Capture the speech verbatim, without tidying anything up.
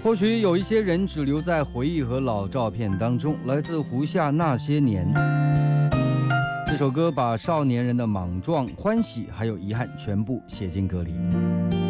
或许有一些人只留在回忆和老照片当中，来自胡夏那些年。这首歌把少年人的莽撞、欢喜还有遗憾全部写进歌里。